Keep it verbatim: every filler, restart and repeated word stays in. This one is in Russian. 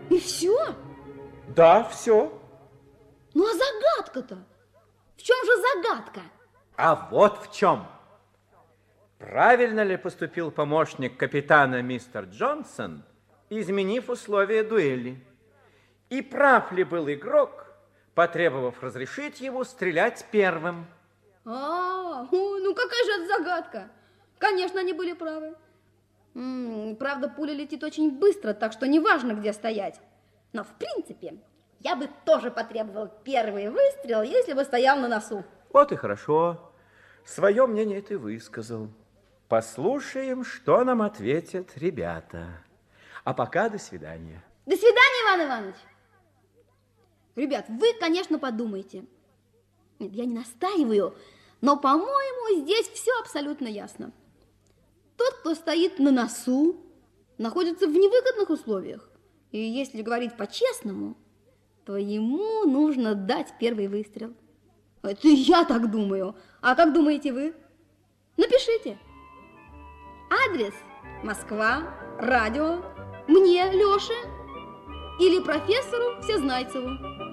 И все? Да, все. Ну, а загадка-то? В чем же загадка? А вот в чем. Правильно ли поступил помощник капитана мистер Джонсон, изменив условия дуэли? И прав ли был игрок, потребовав разрешить ему стрелять первым? А, ну какая же это загадка? Конечно, они были правы. М-м, правда, пуля летит очень быстро, так что неважно, где стоять. Но, в принципе, я бы тоже потребовал первый выстрел, если бы стоял на носу. Вот и хорошо. Свое мнение ты высказал. Послушаем, что нам ответят ребята. А пока до свидания. До свидания, Иван Иванович. Ребят, вы, конечно, подумайте. Нет, я не настаиваю, но, по-моему, здесь все абсолютно ясно. Тот, кто стоит на носу, находится в невыгодных условиях. И если говорить по-честному, то ему нужно дать первый выстрел. Это я так думаю. А как думаете вы? Напишите. Адрес Москва, радио, мне, Лёше, или профессору Всезнайцеву.